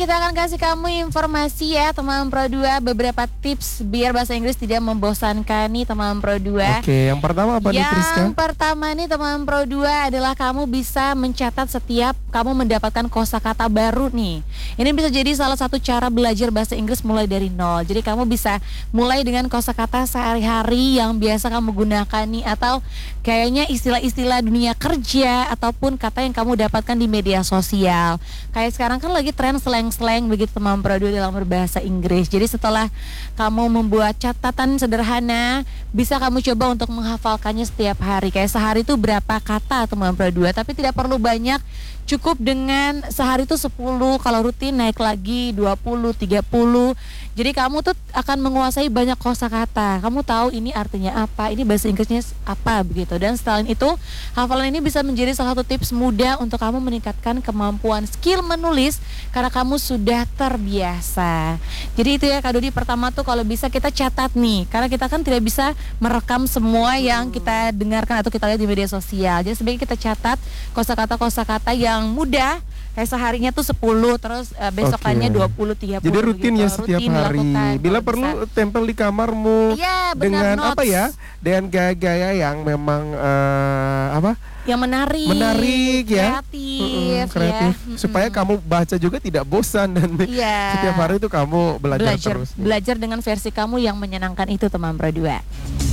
kita akan kasih kamu informasi ya teman Pro 2, beberapa tips biar bahasa Inggris tidak membosankan nih teman Pro 2. Oke, yang pertama apa nih Priska? Yang pertama nih teman Pro 2 adalah kamu bisa mencatat setiap kamu mendapatkan kosakata baru nih. Ini bisa jadi salah satu cara belajar bahasa Inggris mulai dari nol. Jadi kamu bisa mulai dengan kosakata sehari-hari yang biasa kamu gunakan nih, atau kayaknya istilah-istilah dunia kerja ataupun kata yang kamu dapatkan di media sosial. Kayak sekarang kan lagi tren slang-slang begitu teman Pro 2 dalam berbahasa Inggris. Jadi setelah kamu membuat catatan sederhana, bisa kamu coba untuk menghafalkannya setiap hari. Kayak sehari itu berapa kata teman Pro 2, tapi tidak perlu banyak. Cukup dengan sehari itu 10, kalau rutin naik lagi 20, 30. Jadi kamu tuh akan menguasai banyak kosakata. Kamu tahu ini artinya apa, ini bahasa Inggrisnya apa begitu. Dan selain itu, hafalan ini bisa menjadi salah satu tips mudah untuk kamu meningkatkan kemampuan skill menulis karena kamu sudah terbiasa. Jadi itu ya Kak Dodi, pertama tuh kalau bisa kita catat nih, karena kita kan tidak bisa merekam semua yang kita dengarkan atau kita lihat di media sosial. Jadi sebaiknya kita catat kosakata-kosakata yang mudah, kayak seharinya tuh 10, terus besokannya 20, 30. Jadi rutin ya setiap hari. Bila kalau perlu bisa tempel di kamarmu. Iya, dengan benar, apa ya? Dengan gaya-gaya yang memang yang menarik ya, kreatif ya. Supaya kamu baca juga tidak bosan dan setiap hari itu kamu belajar terus. Belajar dengan versi kamu yang menyenangkan itu teman Pro 2.